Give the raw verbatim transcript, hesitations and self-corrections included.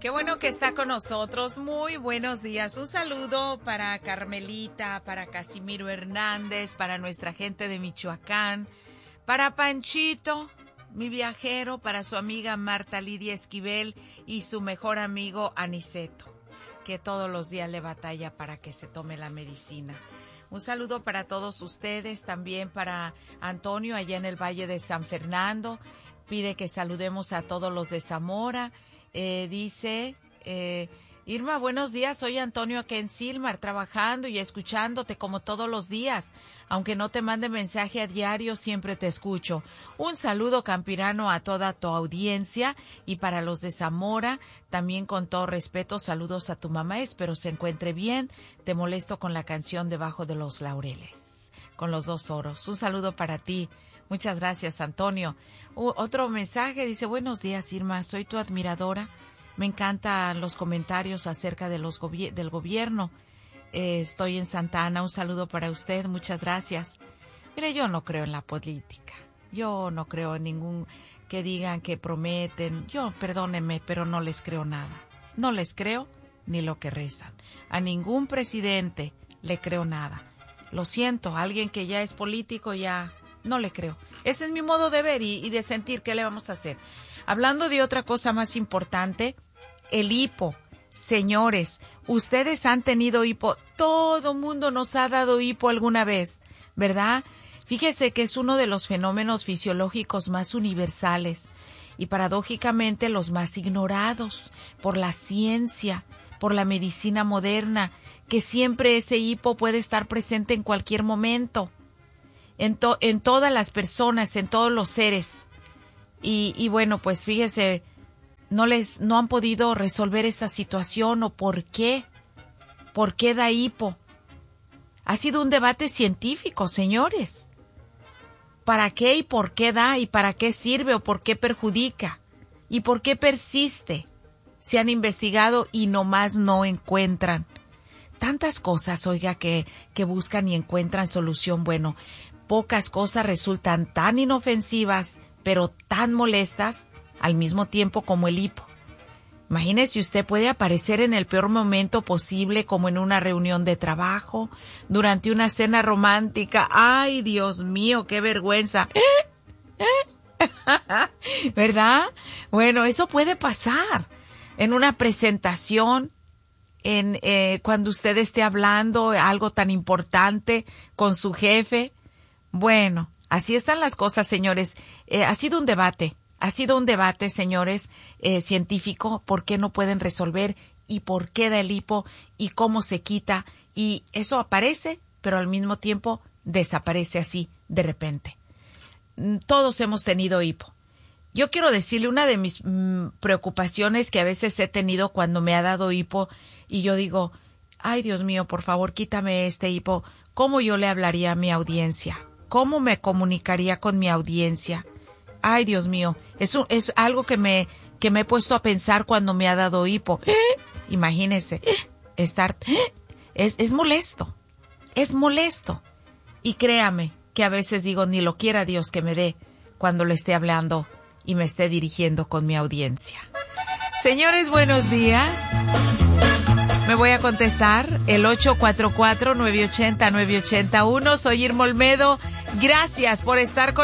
Qué bueno que está con nosotros. Muy buenos días. Un saludo para Carmelita, para Casimiro Hernández, para nuestra gente de Michoacán, para Panchito, mi viajero, para su amiga Marta Lidia Esquivel y su mejor amigo Aniceto, que todos los días le batalla para que se tome la medicina. Un saludo para todos ustedes, también para Antonio allá en el Valle de San Fernando. Pide que saludemos a todos los de Zamora. Eh, dice, eh, Irma, buenos días, soy Antonio aquí en Silmar, trabajando y escuchándote como todos los días. Aunque no te mande mensaje a diario, siempre te escucho. Un saludo campirano a toda tu audiencia y para los de Zamora, también con todo respeto, saludos a tu mamá, espero se encuentre bien. Te molesto con la canción Debajo de los Laureles, con los dos oros. Un saludo para ti. Muchas gracias, Antonio. Uh, otro mensaje dice, buenos días, Irma, soy tu admiradora. Me encantan los comentarios acerca de los gobi- del gobierno. Eh, estoy en Santa Ana, un saludo para usted, muchas gracias. Mire, yo no creo en la política. Yo no creo en ningún que digan que prometen. Yo, perdónenme, pero no les creo nada. No les creo ni lo que rezan. A ningún presidente le creo nada. Lo siento, alguien que ya es político ya... No le creo. Ese es mi modo de ver y, y de sentir. ¿Qué le vamos a hacer? Hablando de otra cosa más importante, el hipo. Señores, ustedes han tenido hipo. Todo mundo nos ha dado hipo alguna vez, ¿verdad? Fíjese que es uno de los fenómenos fisiológicos más universales y paradójicamente los más ignorados por la ciencia, por la medicina moderna, que siempre ese hipo puede estar presente en cualquier momento. En, to, en todas las personas, en todos los seres. Y, y bueno, pues fíjese, no les, no han podido resolver esa situación o por qué. ¿Por qué da hipo? Ha sido un debate científico, señores. ¿Para qué y por qué da? ¿Y para qué sirve o por qué perjudica? ¿Y por qué persiste? Se han investigado y nomás no encuentran. Tantas cosas, oiga, que, que buscan y encuentran solución. Bueno, pocas cosas resultan tan inofensivas, pero tan molestas al mismo tiempo como el hipo. Imagínese, usted puede aparecer en el peor momento posible, como en una reunión de trabajo, durante una cena romántica. ¡Ay, Dios mío, qué vergüenza! ¿Verdad? Bueno, eso puede pasar en una presentación, en eh, cuando usted esté hablando algo tan importante con su jefe. Bueno, así están las cosas, señores. Eh, ha sido un debate, ha sido un debate, señores, eh, científico, por qué no pueden resolver y por qué da el hipo y cómo se quita. Y eso aparece, pero al mismo tiempo desaparece así, de repente. Todos hemos tenido hipo. Yo quiero decirle, una de mis mmm, preocupaciones que a veces he tenido cuando me ha dado hipo y yo digo, ay, Dios mío, por favor, quítame este hipo. ¿Cómo yo le hablaría a mi audiencia? ¿Cómo me comunicaría con mi audiencia? Ay, Dios mío, es, un, es algo que me, que me he puesto a pensar cuando me ha dado hipo. ¿Eh? Imagínese, ¿eh? estar, ¿eh? es, es molesto, es molesto. Y créame que a veces digo, ni lo quiera Dios que me dé cuando le esté hablando y me esté dirigiendo con mi audiencia. Señores, buenos días. Me voy a contestar el ocho cuatro cuatro, nueve ocho cero, nueve ocho uno. Soy Irma Olmedo. Gracias por estar con